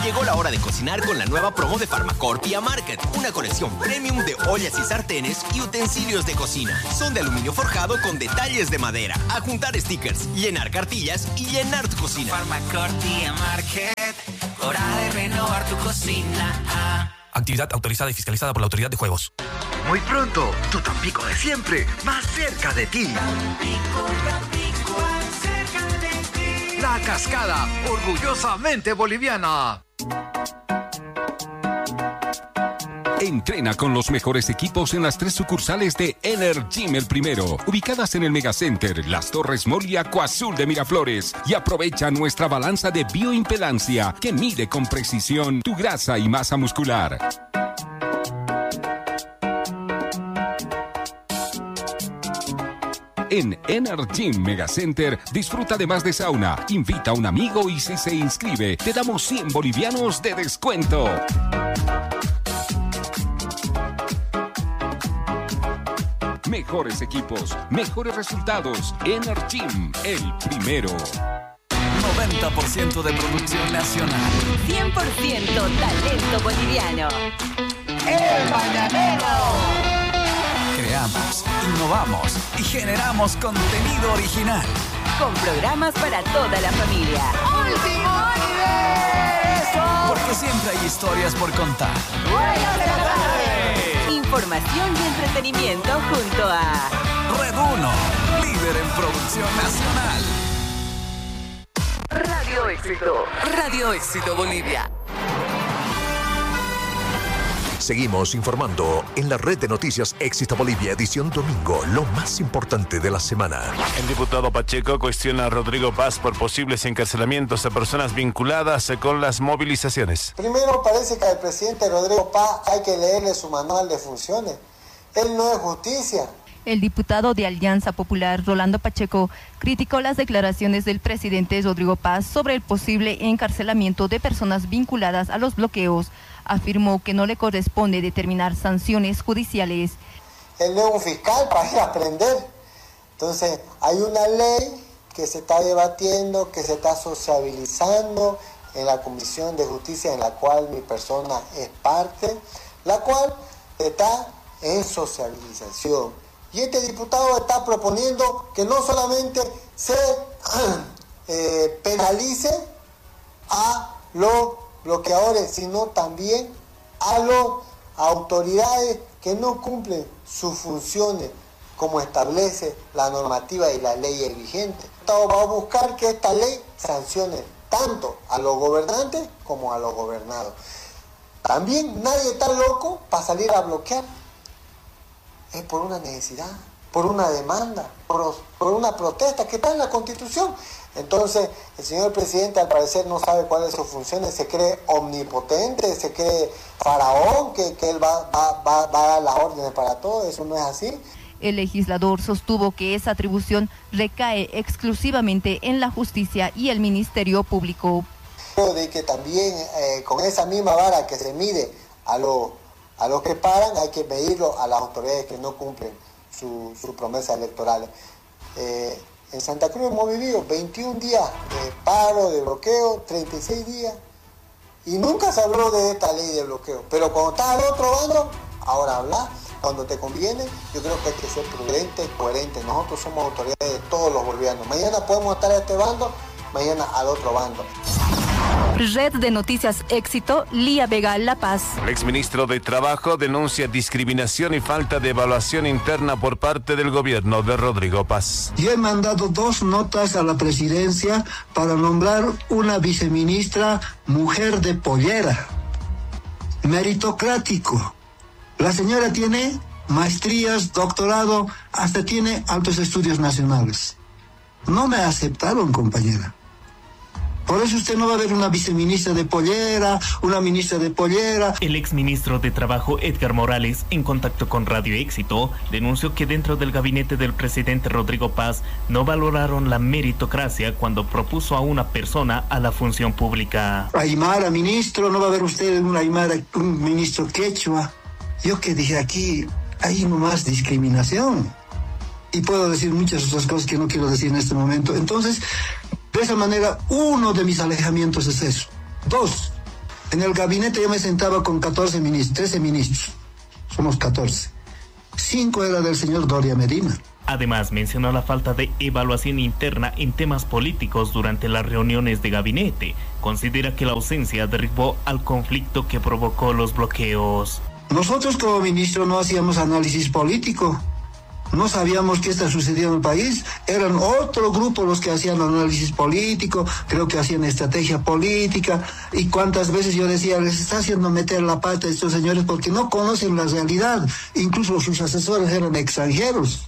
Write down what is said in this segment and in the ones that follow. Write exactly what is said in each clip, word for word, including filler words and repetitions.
Llegó la hora de cocinar con la nueva promo de Farmacorp y Market. Una colección premium de ollas y sartenes y utensilios de cocina. Son de aluminio forjado con detalles de madera. A juntar stickers, llenar cartillas y llenar tu cocina. Farmacorp y Market. Hora de renovar tu cocina. Actividad autorizada y fiscalizada por la Autoridad de Juegos. Muy pronto, tu Tampico de siempre, más cerca de ti. Tampico, Tampico, más cerca de ti. La Cascada, orgullosamente boliviana. Entrena con los mejores equipos en las tres sucursales de Energym El Primero, ubicadas en el Megacenter, Las Torres Mall y Acuazul de Miraflores. Y aprovecha nuestra balanza de bioimpedancia que mide con precisión tu grasa y masa muscular. En Energym Megacenter, disfruta además de sauna. Invita a un amigo y si se inscribe, te damos cien bolivianos de descuento. Mejores equipos, mejores resultados. Energym, el primero. noventa por ciento de producción nacional. cien por ciento talento boliviano. ¡El Mañanero! Creamos, innovamos y generamos contenido original. Con programas para toda la familia. ¡Último universo! Porque siempre hay historias por contar. ¡Buenas de la tarde! Información y entretenimiento junto a Red uno, líder en producción nacional. Radio Éxito. Radio Éxito Bolivia. Seguimos informando en la red de noticias Éxito Bolivia, edición domingo, lo más importante de la semana. El diputado Pacheco cuestiona a Rodrigo Paz por posibles encarcelamientos a personas vinculadas con las movilizaciones. Primero, parece que al presidente Rodrigo Paz hay que leerle su manual de funciones. Él no es justicia. El diputado de Alianza Popular, Rolando Pacheco, criticó las declaraciones del presidente Rodrigo Paz sobre el posible encarcelamiento de personas vinculadas a los bloqueos. Afirmó que no le corresponde determinar sanciones judiciales. Él no es un fiscal para ir a aprender. Entonces, hay una ley que se está debatiendo, que se está sociabilizando en la Comisión de Justicia, en la cual mi persona es parte, la cual está en sociabilización. Y este diputado está proponiendo que no solamente se eh, penalice a los bloqueadores, sino también a las autoridades que no cumplen sus funciones como establece la normativa y la ley vigente. El Estado va a buscar que esta ley sancione tanto a los gobernantes como a los gobernados. También nadie está loco para salir a bloquear. Es por una necesidad, por una demanda, por, por una protesta que está en la Constitución. Entonces, el señor presidente al parecer no sabe cuáles son sus funciones, se cree omnipotente, se cree faraón, que, que él va, va, va, va a dar las órdenes para todo. Eso no es así. El legislador sostuvo que esa atribución recae exclusivamente en la justicia y el Ministerio Público. Creo de que también eh, con esa misma vara que se mide a los a los que paran, hay que medirlo a las autoridades que no cumplen sus su promesas electorales. Eh, en Santa Cruz hemos vivido veintiún días de paro, de bloqueo, treinta y seis días, y nunca se habló de esta ley de bloqueo. Pero cuando estás al otro bando, ahora habla. Cuando te conviene, yo creo que hay que ser prudente, coherente. Nosotros somos autoridades de todos los bolivianos. Mañana podemos estar a este bando, mañana al otro bando. Red de Noticias Éxito, Lía Vega, La Paz. El exministro de Trabajo denuncia discriminación y falta de evaluación interna por parte del gobierno de Rodrigo Paz. Yo he mandado dos notas a la presidencia para nombrar una viceministra mujer de pollera. Meritocrático. La señora tiene maestrías, doctorado, hasta tiene altos estudios nacionales. No me aceptaron, compañera. Por eso usted no va a ver una viceministra de pollera, una ministra de pollera. El exministro de Trabajo, Edgar Morales, en contacto con Radio Éxito, denunció que dentro del gabinete del presidente Rodrigo Paz no valoraron la meritocracia cuando propuso a una persona a la función pública. Aymara, ministro, no va a ver usted una Aymara, un ministro quechua. Yo que dije aquí, hay nomás discriminación. Y puedo decir muchas otras cosas que no quiero decir en este momento. Entonces, de esa manera, uno de mis alejamientos es eso. Dos, En el gabinete yo me sentaba con catorce ministros, trece ministros. Somos catorce. Cinco era del señor Doria Medina. Además, mencionó la falta de evaluación interna en temas políticos durante las reuniones de gabinete. Considera que la ausencia derivó al conflicto que provocó los bloqueos. Nosotros como ministro no hacíamos análisis político. No sabíamos qué está sucediendo en el país. Eran otro grupo los que hacían análisis político, creo que hacían estrategia política. Y cuántas veces yo decía, les está haciendo meter la pata a estos señores porque no conocen la realidad. Incluso sus asesores eran extranjeros.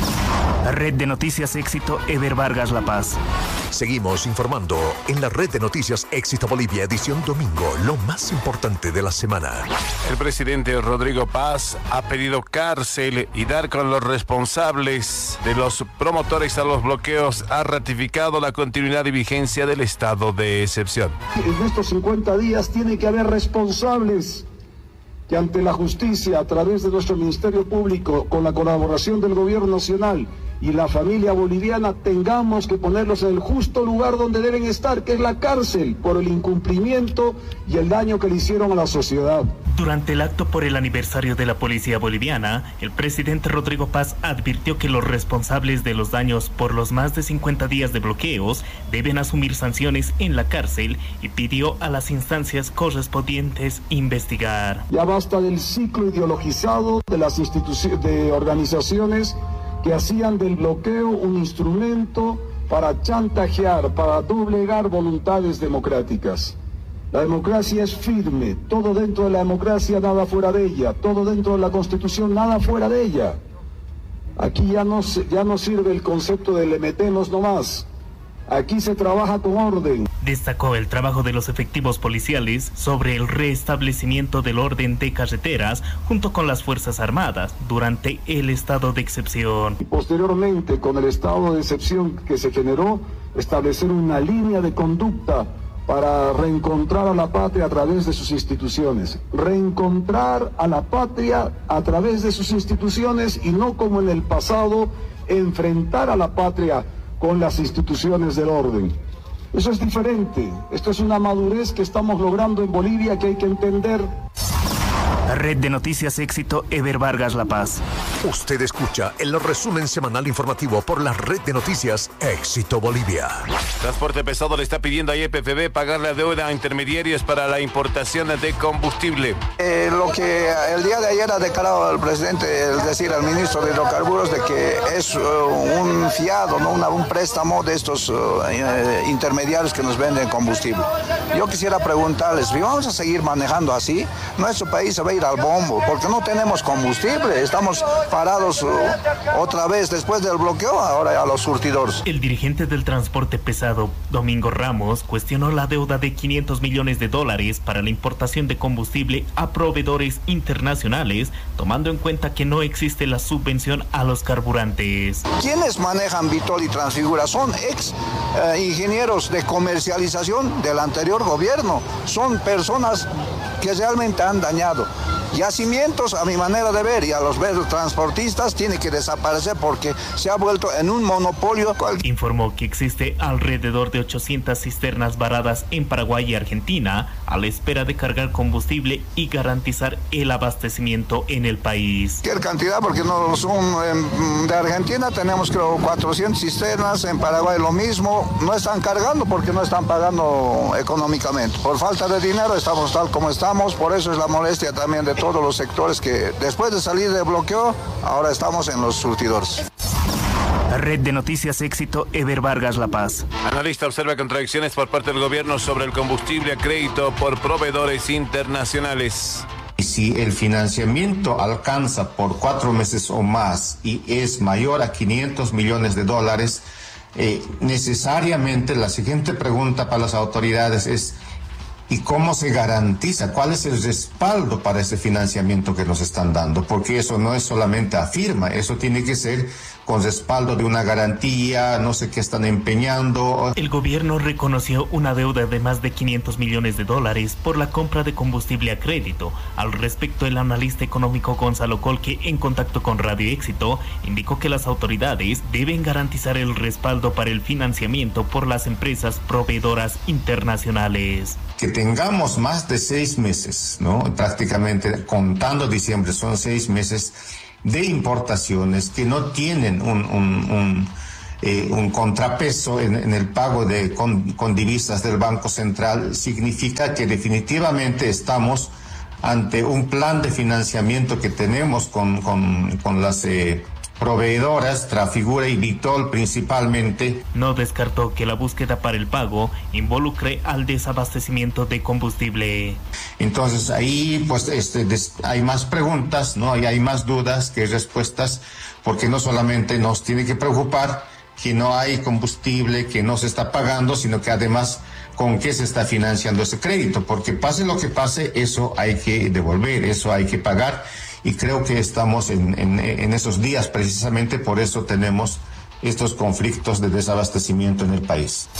Red de Noticias Éxito, Ever Vargas La Paz. Seguimos informando en la Red de Noticias Éxito Bolivia, edición domingo, lo más importante de la semana. El presidente Rodrigo Paz ha pedido cárcel y dar con los responsables de los promotores a los bloqueos. Ha ratificado la continuidad y vigencia del estado de excepción. En estos cincuenta días tiene que haber responsables que ante la justicia, a través de nuestro Ministerio Público, con la colaboración del Gobierno Nacional y la familia boliviana, tengamos que ponerlos en el justo lugar donde deben estar, que es la cárcel, por el incumplimiento y el daño que le hicieron a la sociedad. Durante el acto por el aniversario de la Policía Boliviana, el presidente Rodrigo Paz advirtió que los responsables de los daños por los más de cincuenta días de bloqueos deben asumir sanciones en la cárcel y pidió a las instancias correspondientes investigar. Ya basta del ciclo ideologizado de las instituciones, de organizaciones que hacían del bloqueo un instrumento para chantajear, para doblegar voluntades democráticas. La democracia es firme, todo dentro de la democracia, nada fuera de ella, todo dentro de la Constitución, nada fuera de ella. Aquí ya no, ya no sirve el concepto de le metemos nomás. Aquí se trabaja con orden. Destacó el trabajo de los efectivos policiales sobre el restablecimiento del orden de carreteras junto con las Fuerzas Armadas durante el estado de excepción. Y posteriormente, con el estado de excepción que se generó, establecer una línea de conducta para reencontrar a la patria a través de sus instituciones. Reencontrar a la patria a través de sus instituciones y no como en el pasado, enfrentar a la patria con las instituciones del orden. Eso es diferente. Esto es una madurez que estamos logrando en Bolivia que hay que entender. Red de Noticias Éxito, Ever Vargas La Paz. Usted escucha el resumen semanal informativo por la Red de Noticias Éxito Bolivia. Transporte pesado le está pidiendo a Y P F B pagar la deuda a intermediarios para la importación de combustible. Eh, lo que el día de ayer ha declarado el presidente, es decir, el ministro de Hidrocarburos, de que es uh, un fiado, ¿no? Una, un préstamo de estos uh, eh, intermediarios que nos venden combustible. Yo quisiera preguntarles, si vamos a seguir manejando así, nuestro país se va a ir al bombo, porque no tenemos combustible, estamos parados uh, otra vez después del bloqueo, ahora a los surtidores. El dirigente del transporte pesado, Domingo Ramos, cuestionó la deuda de quinientos millones de dólares para la importación de combustible a proveedores internacionales, tomando en cuenta que no existe la subvención a los carburantes. ¿Quiénes manejan Vitol y Transfigura? Son ex eh, ingenieros de comercialización del anterior gobierno, son personas que realmente han dañado. Yacimientos, a mi manera de ver, y a los transportistas, tiene que desaparecer porque se ha vuelto en un monopolio. Informó que existe alrededor de ochocientas cisternas varadas en Paraguay y Argentina a la espera de cargar combustible y garantizar el abastecimiento en el país. ¿Qué cantidad? Porque no son de Argentina tenemos creo cuatrocientas cisternas, en Paraguay lo mismo, no están cargando porque no están pagando económicamente. Por falta de dinero estamos tal como estamos, por eso es la molestia también de todos los sectores que después de salir del bloqueo, ahora estamos en los surtidores. Red de Noticias Éxito, Ever Vargas La Paz. Analista observa contradicciones por parte del gobierno sobre el combustible a crédito por proveedores internacionales. Si el financiamiento alcanza por cuatro meses o más y es mayor a quinientos millones de dólares, eh, necesariamente la siguiente pregunta para las autoridades es: ¿y cómo se garantiza? ¿Cuál es el respaldo para ese financiamiento que nos están dando? Porque eso no es solamente afirma, eso tiene que ser con respaldo de una garantía, no sé qué están empeñando. El gobierno reconoció una deuda de más de quinientos millones de dólares por la compra de combustible a crédito. Al respecto, el analista económico Gonzalo Colque, en contacto con Radio Éxito, indicó que las autoridades deben garantizar el respaldo para el financiamiento por las empresas proveedoras internacionales. Que tengamos más de seis meses, ¿no? Prácticamente contando diciembre, son seis meses de importaciones que no tienen un, un, un, eh, un contrapeso en, en el pago de con, con divisas del Banco Central, significa que definitivamente estamos ante un plan de financiamiento que tenemos con, con, con las eh, proveedoras, Trafigura y Vitol principalmente. No descartó que la búsqueda para el pago involucre al desabastecimiento de combustible. Entonces ahí pues este, des, hay más preguntas, ¿no? Y hay más dudas que respuestas, porque no solamente nos tiene que preocupar que no hay combustible, que no se está pagando, sino que además con qué se está financiando ese crédito, porque pase lo que pase, eso hay que devolver, eso hay que pagar, y creo que estamos en, en, en esos días, precisamente por eso tenemos estos conflictos de desabastecimiento en el país.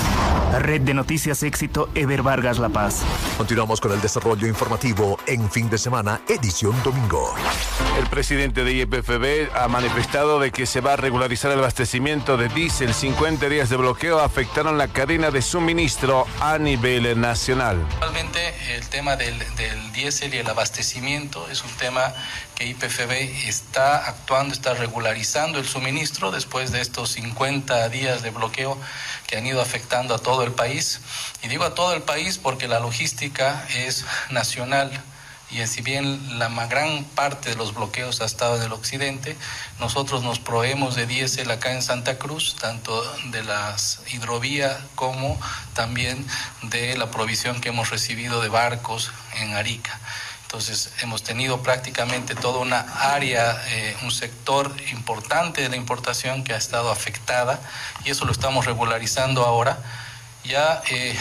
Red de Noticias Éxito, Ever Vargas, La Paz. Continuamos con el desarrollo informativo en fin de semana, edición domingo. El presidente de I P F B ha manifestado de que se va a regularizar el abastecimiento de diésel. cincuenta días de bloqueo afectaron la cadena de suministro a nivel nacional. Actualmente el tema del, del diésel y el abastecimiento es un tema que I P F B está actuando, está regularizando el suministro después de estos cincuenta días de bloqueo que han ido afectando a todo el país. Y digo a todo el país porque la logística es nacional. Y si bien la gran parte de los bloqueos ha estado en el occidente, nosotros nos proveemos de diésel acá en Santa Cruz, tanto de las hidrovías como también de la provisión que hemos recibido de barcos en Arica. Entonces hemos tenido prácticamente toda una área, eh, un sector importante de la importación que ha estado afectada, y eso lo estamos regularizando ahora. Ya eh,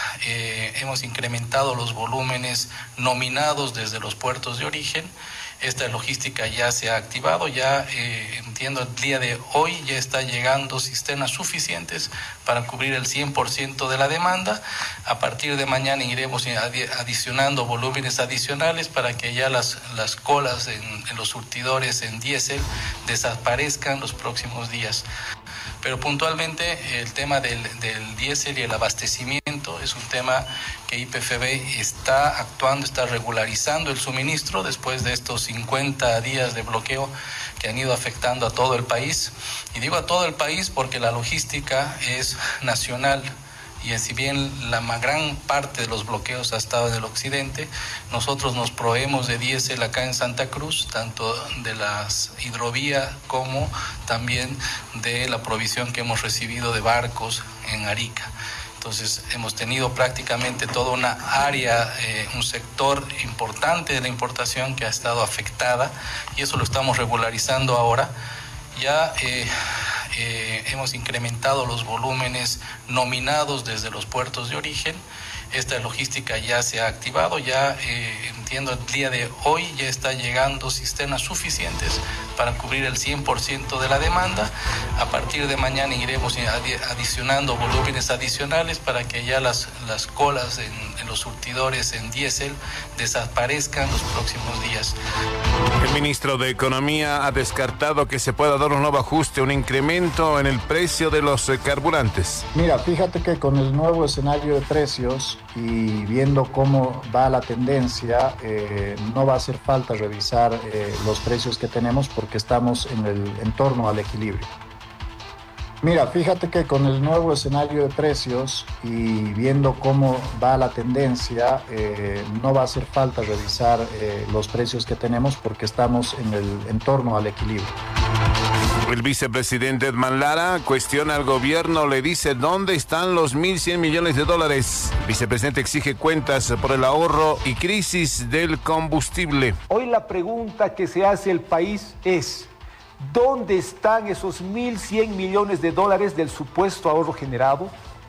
eh, hemos incrementado los volúmenes nominados desde los puertos de origen. Esta logística ya se ha activado, ya eh, entiendo el día de hoy ya está llegando cisternas suficientes para cubrir el cien por ciento de la demanda. A partir de mañana iremos adicionando volúmenes adicionales para que ya las, las colas en, en los surtidores en diésel desaparezcan los próximos días. Pero puntualmente el tema del, del diésel y el abastecimiento es un tema que I P F B está actuando, está regularizando el suministro después de estos cincuenta días de bloqueo que han ido afectando a todo el país. Y digo a todo el país porque la logística es nacional. Y si bien la gran parte de los bloqueos ha estado en el occidente, nosotros nos proveemos de diésel acá en Santa Cruz, tanto de las hidrovías como también de la provisión que hemos recibido de barcos en Arica. Entonces hemos tenido prácticamente toda una área, eh, un sector importante de la importación que ha estado afectada, y eso lo estamos regularizando ahora. Ya eh, eh, hemos incrementado los volúmenes nominados desde los puertos de origen. Esta logística ya se ha activado, ya eh, entiendo el día de hoy ya está llegando cisternas suficientes para cubrir el cien por ciento de la demanda. A partir de mañana iremos adicionando volúmenes adicionales para que ya las, las colas en, en los surtidores en diésel desaparezcan los próximos días. El ministro de Economía ha descartado que se pueda dar un nuevo ajuste, un incremento en el precio de los carburantes. Mira, fíjate que con el nuevo escenario de precios y viendo cómo va la tendencia, eh, no va a hacer falta revisar eh, los precios que tenemos porque estamos en el entorno al equilibrio. Mira, fíjate que con el nuevo escenario de precios y viendo cómo va la tendencia, eh, no va a hacer falta revisar eh, los precios que tenemos porque estamos en el entorno al equilibrio. El vicepresidente Edman Lara cuestiona al gobierno, le dice dónde están los mil cien millones de dólares. El vicepresidente exige cuentas por el ahorro y crisis del combustible. Hoy la pregunta que se hace el país es, ¿dónde están esos mil cien millones de dólares del supuesto ahorro generado?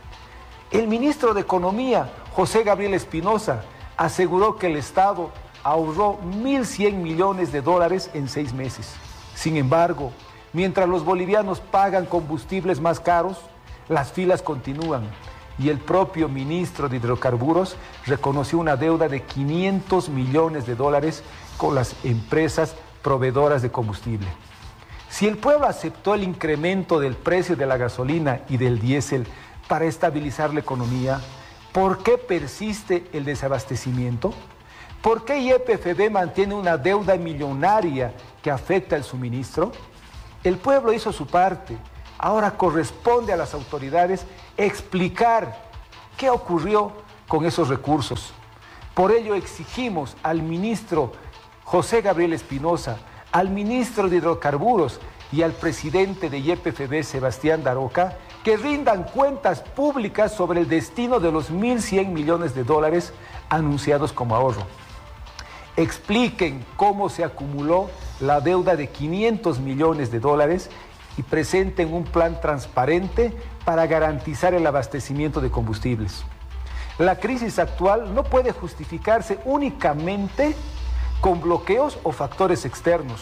El ministro de Economía, José Gabriel Espinosa, aseguró que el Estado ahorró mil cien millones de dólares en seis meses. Sin embargo, mientras los bolivianos pagan combustibles más caros, las filas continúan. Y el propio ministro de Hidrocarburos reconoció una deuda de quinientos millones de dólares con las empresas proveedoras de combustible. Si el pueblo aceptó el incremento del precio de la gasolina y del diésel para estabilizar la economía, ¿Por qué persiste el desabastecimiento? ¿Por qué Y P F B mantiene una deuda millonaria que afecta el suministro? El pueblo hizo su parte. Ahora corresponde a las autoridades explicar qué ocurrió con esos recursos. Por ello exigimos al ministro José Gabriel Espinosa, al ministro de Hidrocarburos y al presidente de Y P F B, Sebastián Daroca, que rindan cuentas públicas sobre el destino de los mil cien millones de dólares anunciados como ahorro. Expliquen cómo se acumuló la deuda de quinientos millones de dólares y presenten un plan transparente para garantizar el abastecimiento de combustibles. La crisis actual no puede justificarse únicamente con bloqueos o factores externos.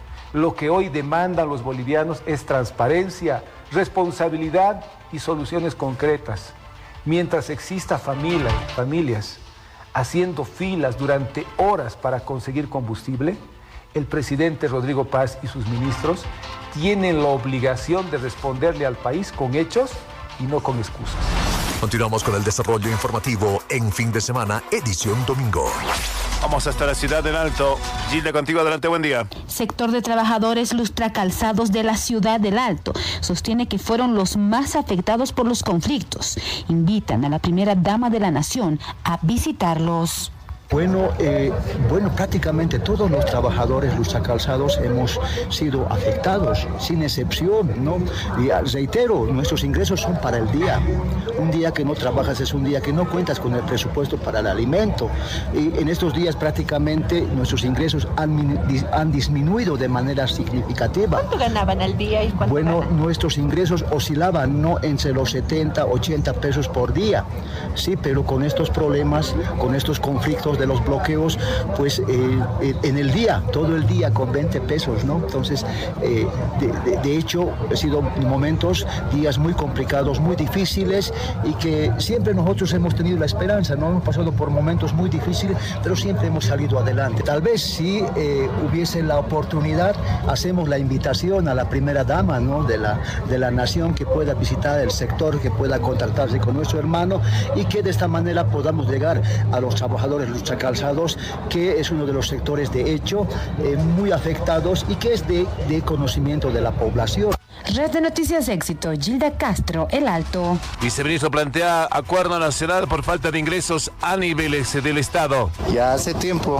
Lo que hoy demandan los bolivianos es transparencia, responsabilidad y soluciones concretas. Mientras exista familia, familias haciendo filas durante horas para conseguir combustible, el presidente Rodrigo Paz y sus ministros tienen la obligación de responderle al país con hechos y no con excusas. Continuamos con el desarrollo informativo en fin de semana, edición domingo. Vamos hasta la ciudad del Alto. Gilda, contigo, adelante, buen día. Sector de trabajadores lustracalzados de la ciudad del Alto sostiene que fueron los más afectados por los conflictos. Invitan a la primera dama de la nación a visitarlos. Bueno, eh, bueno, prácticamente todos los trabajadores lustracalzados hemos sido afectados, sin excepción, ¿no? Y reitero, nuestros ingresos son para el día. Un día que no trabajas es un día que no cuentas con el presupuesto para el alimento. Y en estos días prácticamente nuestros ingresos han, han disminuido de manera significativa. ¿Cuánto ganaban al día y cuánto Bueno, ganan? Nuestros ingresos oscilaban, ¿no?, entre los setenta, ochenta pesos por día. Sí, pero con estos problemas, con estos conflictos de los bloqueos, pues eh, en el día, todo el día con veinte pesos, ¿no? Entonces, eh, de, de, de hecho, han sido momentos, días muy complicados, muy difíciles y que siempre nosotros hemos tenido la esperanza, ¿no? Hemos pasado por momentos muy difíciles, pero siempre hemos salido adelante. Tal vez si eh, hubiese la oportunidad, hacemos la invitación a la primera dama, ¿no?, de la, de la nación, que pueda visitar el sector, que pueda contactarse con nuestro hermano y que de esta manera podamos llegar a los trabajadores lustracalzados, que es uno de los sectores de hecho eh, muy afectados y que es de, de conocimiento de la población. Red de Noticias Éxito, Gilda Castro, El Alto. Viceministro plantea acuerdo nacional por falta de ingresos a niveles del Estado. Ya hace tiempo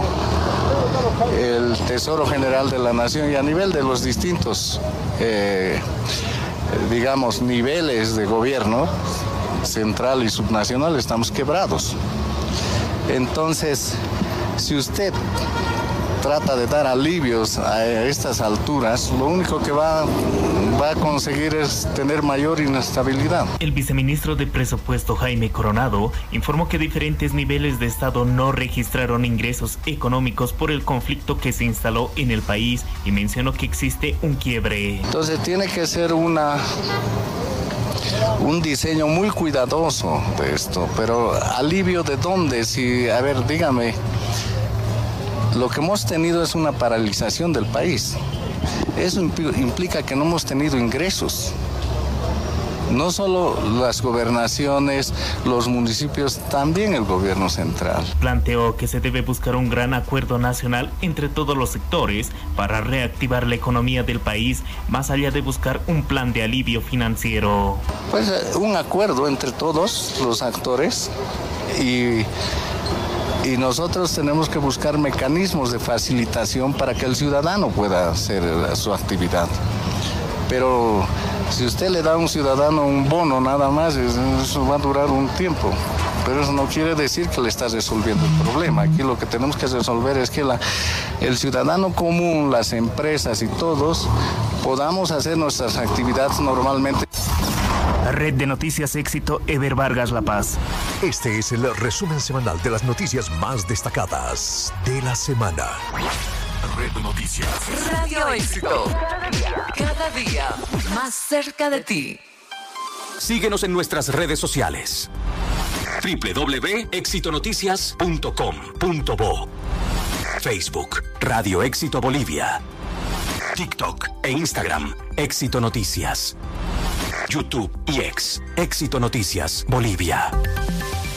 el Tesoro General de la Nación y a nivel de los distintos, eh, digamos, niveles de gobierno, central y subnacional, estamos quebrados. Entonces, si usted trata de dar alivios a estas alturas, lo único que va, va a conseguir es tener mayor inestabilidad. El viceministro de Presupuesto, Jaime Coronado, informó que diferentes niveles de Estado no registraron ingresos económicos por el conflicto que se instaló en el país y mencionó que existe un quiebre. Entonces tiene que ser una... un diseño muy cuidadoso de esto, pero ¿alivio de dónde? Si, a ver, dígame, lo que hemos tenido es una paralización del país. Eso implica que no hemos tenido ingresos. No solo las gobernaciones, los municipios, también el gobierno central. Planteó que se debe buscar un gran acuerdo nacional entre todos los sectores para reactivar la economía del país, más allá de buscar un plan de alivio financiero. Pues un acuerdo entre todos los actores y, y nosotros tenemos que buscar mecanismos de facilitación para que el ciudadano pueda hacer su actividad. Pero si usted le da a un ciudadano un bono nada más, eso va a durar un tiempo. Pero eso no quiere decir que le está resolviendo el problema. Aquí lo que tenemos que resolver es que la, el ciudadano común, las empresas y todos podamos hacer nuestras actividades normalmente. Red de Noticias Éxito, Ever Vargas La Paz. Este es el resumen semanal de las noticias más destacadas de la semana. Red de Noticias. Radio Éxito. Cada día, cada día más cerca de ti. Síguenos en nuestras redes sociales. doble u doble u doble u punto éxito noticias punto com punto bo. Facebook, Radio Éxito Bolivia. TikTok e Instagram, Éxito Noticias. YouTube y X, Éxito Noticias Bolivia.